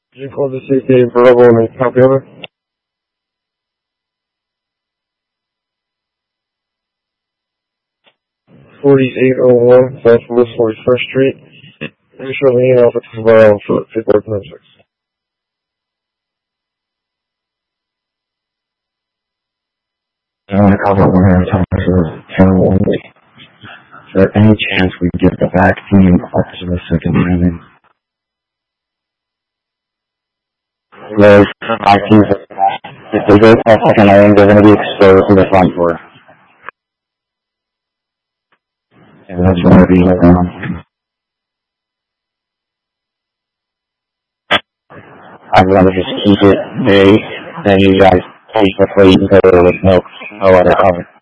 Did you call the CPA verbal and then copy over? 4801 South West 41st Street. Initial lien Alpha Cavallo for paperwork number 6. I want to cover one at a time. This is terrible. Is there any chance we get the vaccine up to the second inning? There's vaccines. If they go past second inning, they're going to be exposed to the front door. And that's going to be I'd rather just keep it vague than you guys take the plate and go with no other cover.